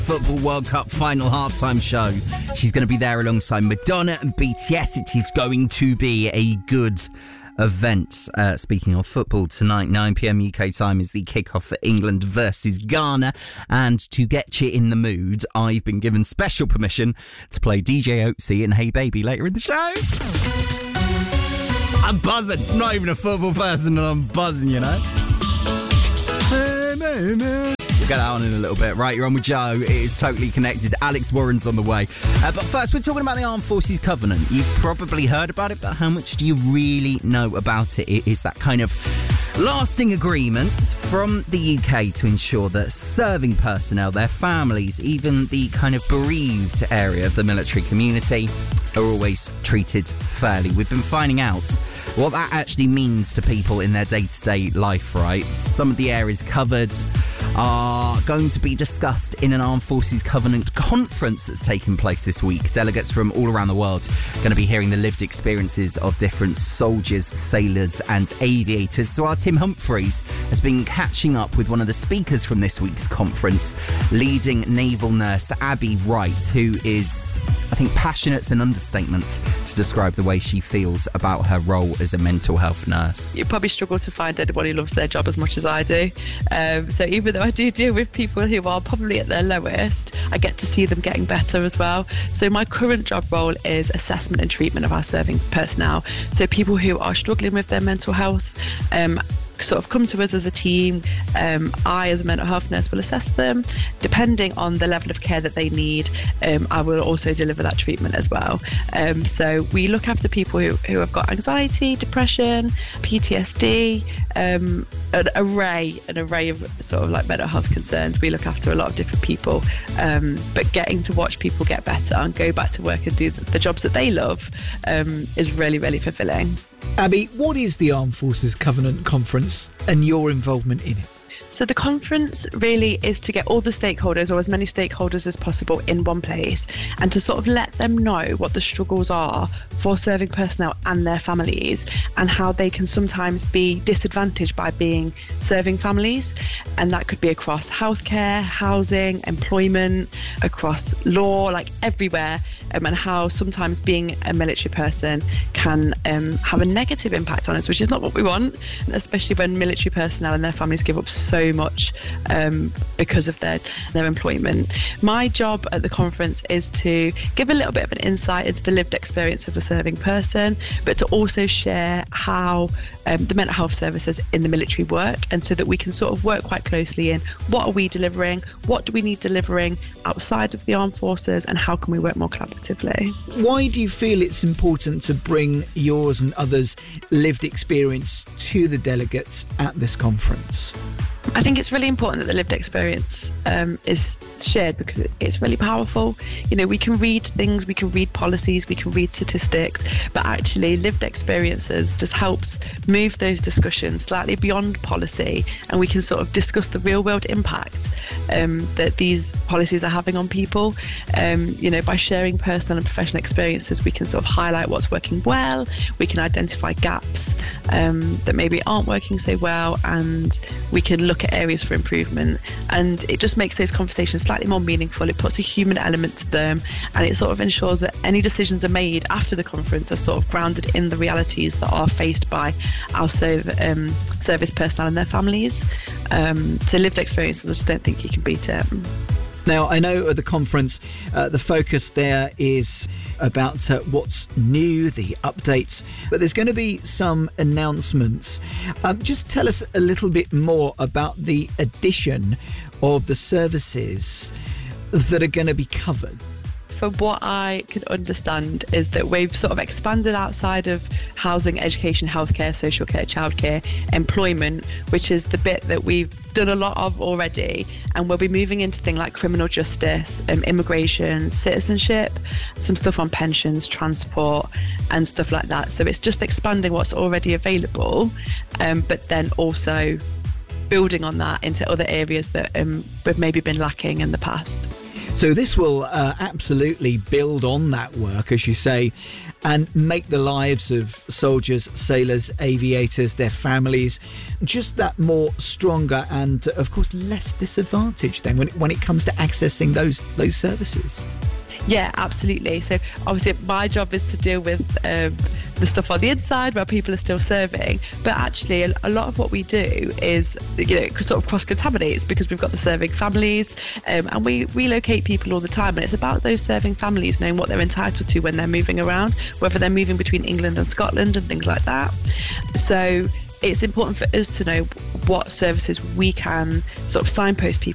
Football World Cup final halftime show. She's going to be there alongside Madonna and BTS. It is going to be a good event. Speaking of football, tonight 9pm UK time is the kickoff for England versus Ghana, and to get you in the mood, I've been given special permission to play DJ Oatsy and Hey Baby later in the show. I'm buzzing. I'm not even a football person and I'm buzzing, you know. Hey baby. We'll get that on in a little bit. Right, you're on with Joe. It is totally connected. Alex Warren's on the way. But first, we're talking about the Armed Forces Covenant. You've probably heard about it, but how much do you really know about it? It is that kind of lasting agreement from the UK to ensure that serving personnel, their families, even the kind of bereaved area of the military community are always treated fairly. We've been finding out what that actually means to people in their day-to-day life, right? Some of the areas covered are going to be discussed in an Armed Forces Covenant conference that's taking place this week. Delegates from all around the world are going to be hearing the lived experiences of different soldiers, sailors and aviators. So our Tim Humphreys has been catching up with one of the speakers from this week's conference, leading naval nurse Abby Wright, who is, I think, passionate's an understatement to describe the way she feels about her role as a mental health nurse. You probably struggle to find anyone who loves their job as much as I do. So even though I do deal with people who are probably at their lowest, I get to see them getting better as well. So my current job role is assessment and treatment of our serving personnel. So people who are struggling with their mental health, sort of come to us as a team. I, as a mental health nurse, will assess them. Depending on the level of care that they need, I will also deliver that treatment as well. So we look after people who have got anxiety, depression, PTSD, an array of sort of like mental health concerns. We look after a lot of different people, but getting to watch people get better and go back to work and do the jobs that they love is really, really fulfilling. Abby, what is the Armed Forces Covenant Conference and your involvement in it? So the conference really is to get all the stakeholders, or as many stakeholders as possible, in one place and to sort of let them know what the struggles are for serving personnel and their families, and how they can sometimes be disadvantaged by being serving families. And that could be across healthcare, housing, employment, across law, like everywhere, and how sometimes being a military person can have a negative impact on us, which is not what we want, especially when military personnel and their families give up so much because of their employment. My job at the conference is to give a little bit of an insight into the lived experience of a serving person, but to also share how the mental health services in the military work, and so that we can sort of work quite closely in what are we delivering, what do we need delivering outside of the armed forces, and how can we work more collaboratively. Why do you feel it's important to bring yours and others' lived experience to the delegates at this conference? I think it's really important that the lived experience is shared, because it's really powerful. You know, we can read things, we can read policies, we can read statistics, but actually lived experiences just helps move those discussions slightly beyond policy, and we can sort of discuss the real world impact that these policies are having on people. You know, by sharing personal and professional experiences, we can sort of highlight what's working well, we can identify gaps that maybe aren't working so well, and we can look at areas for improvement. And it just makes those conversations slightly more meaningful. It puts a human element to them, and it sort of ensures that any decisions are made after the conference are sort of grounded in the realities that are faced by our service personnel and their families. So lived experiences, I just don't think you can beat it. Now, I know at the conference, the focus there is about what's new, the updates, but there's going to be some announcements. Just tell us a little bit more about the addition of the services that are going to be covered. From what I can understand is that we've sort of expanded outside of housing, education, healthcare, social care, childcare, employment, which is the bit that we've done a lot of already, and we'll be moving into things like criminal justice, immigration, citizenship, some stuff on pensions, transport and stuff like that. So it's just expanding what's already available, but then also building on that into other areas that have maybe been lacking in the past. So this will absolutely build on that work, as you say, and make the lives of soldiers, sailors, aviators, their families, just that more stronger and, of course, less disadvantaged then when it comes to accessing those services? Yeah, absolutely. So obviously my job is to deal with the stuff on the inside where people are still serving, but actually a lot of what we do is, sort of cross-contaminates, because we've got the serving families, and we relocate people all the time, and it's about those serving families knowing what they're entitled to when they're moving around, whether they're moving between England and Scotland and things like that. So it's important for us to know what services we can sort of signpost people